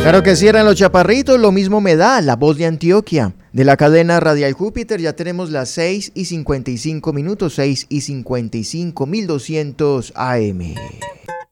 Claro que sí, eran los chaparritos, lo mismo me da, la voz de Antioquia, de la cadena Radial Júpiter. Ya tenemos las 6:55 minutos, 6:55, 1200 AM.